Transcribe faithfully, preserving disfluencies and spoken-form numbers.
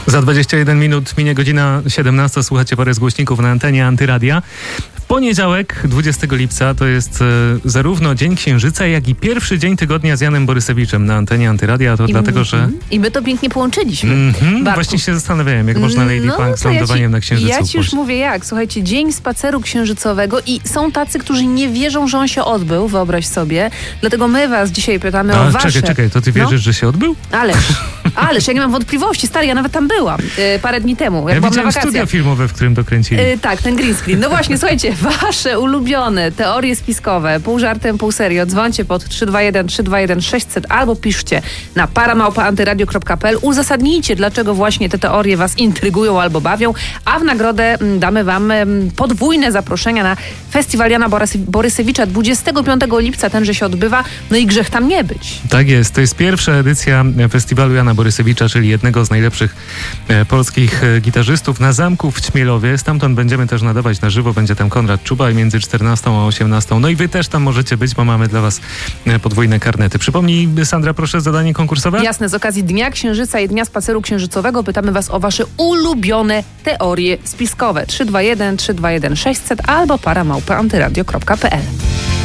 Za dwadzieścia jeden minut minie godzina siedemnasta. Słuchacie parę z głośników na antenie Antyradia. W poniedziałek, dwudziestego lipca, to jest e, zarówno Dzień Księżyca, jak i pierwszy dzień tygodnia z Janem Borysewiczem na antenie Antyradia. To I, dlatego, że... I my to pięknie połączyliśmy. Mm-hmm, właśnie się zastanawiałem, jak można Lady no, Punk z ja lądowaniem ci, na Księżycu. Ja ci już mówię jak. Słuchajcie, Dzień Spaceru Księżycowego i są tacy, którzy nie wierzą, że on się odbył, wyobraź sobie. Dlatego my was dzisiaj pytamy A, o wasze... Czekaj, czekaj, to ty wierzysz, no? że się odbył? Ależ, ależ, ja nie mam wątpliwości. Stary, ja nawet tam byłam y, parę dni temu, jak ja byłam na widziałem wakacjach. studio filmowe, w którym to kręcili. Y, tak, ten green screen. No właśnie, słuchajcie, wasze ulubione teorie spiskowe, pół żartem, pół serio, dzwońcie pod trzy dwa jeden trzy dwa jeden sześćset albo piszcie na para małpa antyradio kropka p l. Uzasadnijcie, dlaczego właśnie te teorie was intrygują albo bawią, a w nagrodę damy wam podwójne zaproszenia na festiwal Jana Borysewicza dwudziestego piątego lipca, tenże się odbywa, no i grzech tam nie być. Tak jest, to jest pierwsza edycja festiwalu Jana Borysewicza, czyli jednego z najlepszych e, polskich e, gitarzystów na Zamku w Ćmielowie. Stamtąd będziemy też nadawać na żywo, będzie tam Konrad Czuba i między czternastą a osiemnastą. No i wy też tam możecie być, bo mamy dla was e, podwójne karnety. Przypomnij, Sandra, proszę, zadanie konkursowe? Jasne, z okazji Dnia Księżyca i Dnia Spaceru Księżycowego pytamy was o wasze ulubione teorie spiskowe. trzy dwa jeden trzy dwa jeden sześćset albo para małpa antyradio kropka p l.